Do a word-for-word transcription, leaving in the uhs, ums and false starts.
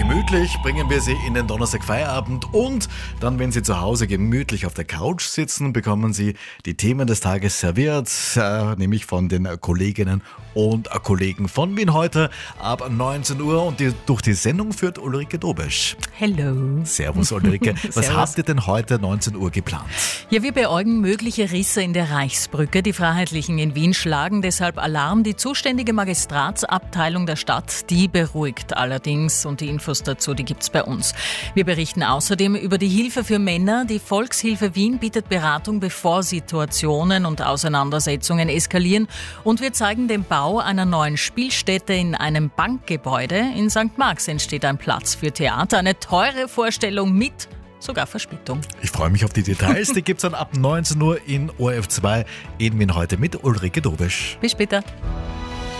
Gemütlich bringen wir Sie in den Donnerstag-Feierabend und dann, wenn Sie zu Hause gemütlich auf der Couch sitzen, bekommen Sie die Themen des Tages serviert, äh, nämlich von den Kolleginnen und Kollegen von Wien heute ab neunzehn Uhr und die, durch die Sendung führt Ulrike Dobesch. Hello. Servus Ulrike. Was Servus. habt ihr denn heute neunzehn Uhr geplant? Ja, wir beäugen mögliche Risse in der Reichsbrücke. Die Freiheitlichen in Wien schlagen deshalb Alarm. Die zuständige Magistratsabteilung der Stadt, die beruhigt allerdings, und die Infos dazu, die gibt's bei uns. Wir berichten außerdem über die Hilfe für Männer. Die Volkshilfe Wien bietet Beratung, bevor Situationen und Auseinandersetzungen eskalieren. Und wir zeigen den Bau einer neuen Spielstätte in einem Bankgebäude. In Sankt Marx entsteht ein Platz für Theater. Eine teure Vorstellung mit sogar Verspätung. Ich freue mich auf die Details. Die gibt's dann ab neunzehn Uhr in O R F zwei in Wien heute mit Ulrike Dobesch. Bis später.